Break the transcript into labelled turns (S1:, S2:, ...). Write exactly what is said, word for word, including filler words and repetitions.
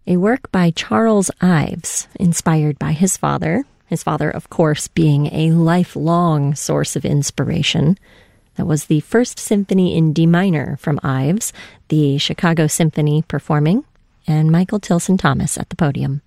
S1: a work by Charles Ives, inspired by his father, his father, of course, being a lifelong source of inspiration. That was the First Symphony in D minor from Ives, the Chicago Symphony performing, and Michael Tilson Thomas at the podium.